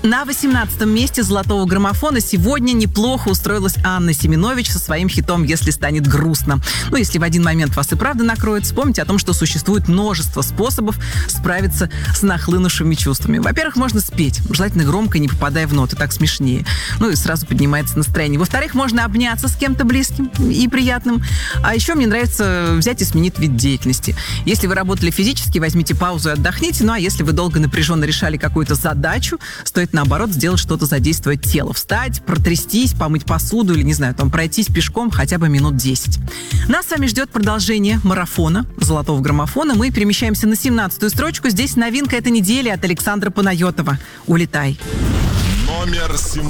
На 18-м месте золотого граммофона сегодня неплохо устроилась Анна Семенович со своим хитом «Если станет грустно». Ну, если в один момент вас и правда накроет, вспомните о том, что существует множество способов справиться с нахлынувшими чувствами. Во-первых, можно спеть, желательно громко, не попадая в ноты, так смешнее. Ну и сразу поднимается настроение. Во-вторых, можно обняться с кем-то близким и приятным. А еще мне нравится взять и сменить вид деятельности. Если вы работали физически, возьмите паузу и отдохните. Ну а если вы долго напряженно решали какую-то задачу, стоит наоборот сделать что-то, задействовать тело. Встать, протрястись, помыть посуду или, не знаю, там пройтись пешком хотя бы минут 10. Нас с вами ждет продолжение марафона золотого граммофона. Мы перемещаемся на 17-ю строчку. Здесь новинка этой недели от Александра Панайотова. «Улетай». Номер 17.